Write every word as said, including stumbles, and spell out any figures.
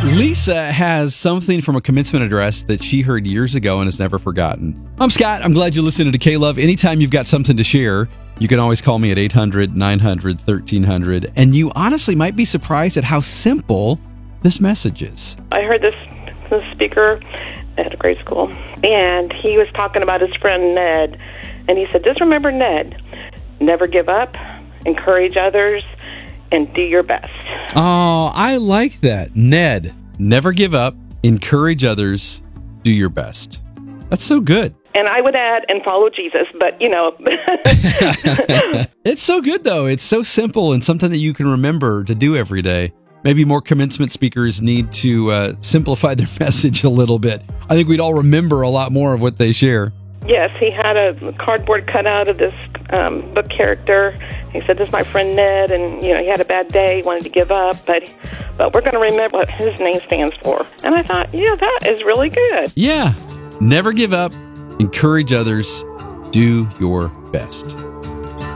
Lisa has something from a commencement address that she heard years ago and has never forgotten. I'm Scott. I'm glad you're listening to K-Love. Anytime you've got something to share, you can always call me at eight hundred, nine hundred, thirteen hundred. And you honestly might be surprised at how simple this message is. I heard this, this speaker at a grade school, and he was talking about his friend Ned. And he said, just remember Ned, never give up, encourage others, and do your best. Oh, I like that. Ned, never give up, encourage others, do your best. That's so good. And I would add, and follow Jesus, but, you know. It's so good, though. It's so simple and something that you can remember to do every day. Maybe more commencement speakers need to uh, simplify their message a little bit. I think we'd all remember a lot more of what they share. Yes, he had a cardboard cutout of this um, book character. He said, this is my friend Ned, and, you know, he had a bad day, he wanted to give up, but but we're going to remember what his name stands for. And I thought, yeah, that is really good. Yeah. Never give up, encourage others, do your best.